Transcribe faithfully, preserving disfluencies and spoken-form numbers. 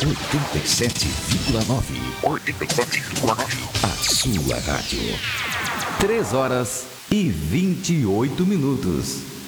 oitenta e sete vírgula nove. oitenta e sete vírgula nove. A sua rádio. três horas e vinte e oito minutos.